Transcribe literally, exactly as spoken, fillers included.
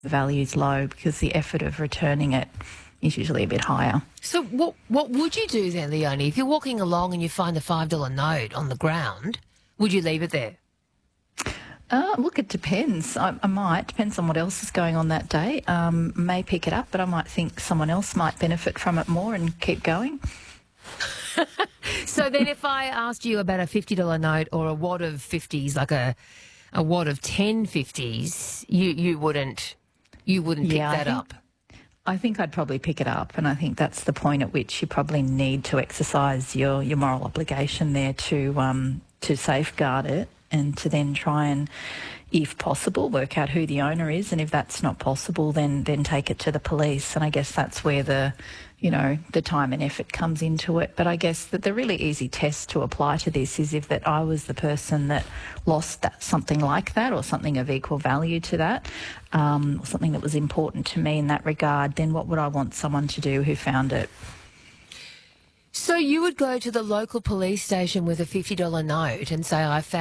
value's low because the effort of returning it is usually a bit higher. So what what would you do then, Leonie? If you're walking along and you find a five dollar note on the ground, would you leave it there? Uh, look, it depends. I, I might. Depends on what else is going on that day. Um, may pick it up, but I might think someone else might benefit from it more and keep going. So then if I asked you about a fifty dollar note or a wad of fifties, like a a wad of ten fifties, you, you wouldn't you wouldn't pick Yeah, I that think- up? I think I'd probably pick it up, and I think that's the point at which you probably need to exercise your, your moral obligation there to um, to safeguard it and to then try and, if possible, work out who the owner is, and if that's not possible, then then take it to the police. And I guess that's where the, you know, the time and effort comes into it. But I guess that the really easy test to apply to this is if that I was the person that lost that, something like that, or something of equal value to that, um, or something that was important to me in that regard, then what would I want someone to do who found it? So you would go to the local police station with a fifty dollar note and say, I found